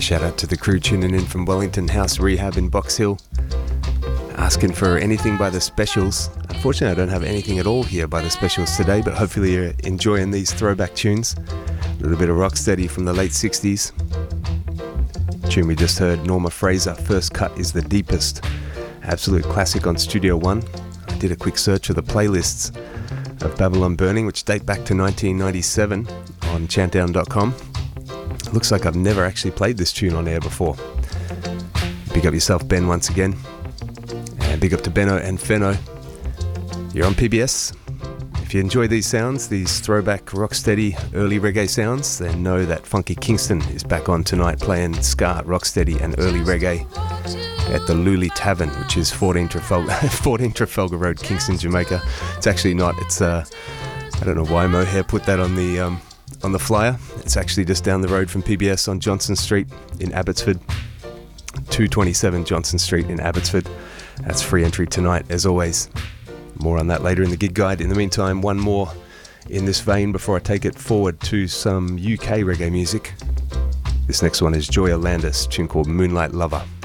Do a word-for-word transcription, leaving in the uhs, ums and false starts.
Shout out to the crew tuning in from Wellington House Rehab in Box Hill. Asking for anything by the Specials. Unfortunately, I don't have anything at all here by the Specials today, but hopefully you're enjoying these throwback tunes. A little bit of Rocksteady from the late sixties. Tune we just heard, Norma Fraser, First Cut is the Deepest. Absolute classic on Studio One. I did a quick search of the playlists of Babylon Burning, which date back to nineteen ninety-seven on chantdown dot com. Looks like I've never actually played this tune on air before. Big up yourself, Ben, once again. And big up to Benno and Fenno. You're on P B S. If you enjoy these sounds, these throwback rocksteady early reggae sounds, then know that Funky Kingston is back on tonight playing ska, rocksteady and early reggae at the Luli Tavern, which is fourteen Trafalgar, fourteen Trafalgar Road, Kingston, Jamaica. It's actually not. It's uh, I don't know why Mohair put that on the um, on the flyer. It's actually just down the road from P B S on Johnson Street in Abbotsford. two twenty-seven Johnson Street in Abbotsford. That's free entry tonight, as always. More on that later in the gig guide. In the meantime, one more in this vein before I take it forward to some U K reggae music. This next one is Joya Landis, a tune called Moonlight Lover.